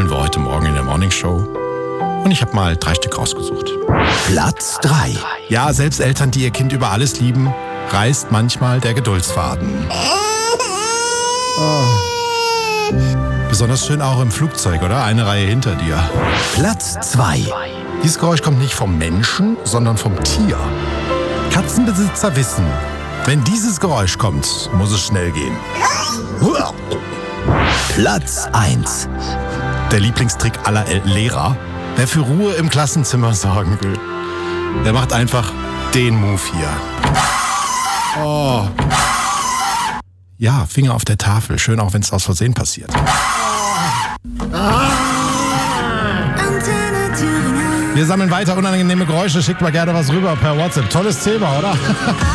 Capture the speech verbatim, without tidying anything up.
spielen wir heute Morgen in der Morning Show. Und ich habe mal drei Stück rausgesucht. Platz drei. Ja, selbst Eltern, die ihr Kind über alles lieben, reißt manchmal der Geduldsfaden. Oh. Besonders schön auch im Flugzeug, oder? Eine Reihe hinter dir. Platz zwei. Dieses Geräusch kommt nicht vom Menschen, sondern vom Tier. Katzenbesitzer wissen, wenn dieses Geräusch kommt, muss es schnell gehen. Platz eins. Der Lieblingstrick aller El- Lehrer, wer für Ruhe im Klassenzimmer sorgen will, der macht einfach den Move hier. Oh. Ja, Finger auf der Tafel. Schön, auch wenn es aus Versehen passiert. Wir sammeln weiter unangenehme Geräusche. Schickt mal gerne was rüber per WhatsApp. Tolles Thema, oder?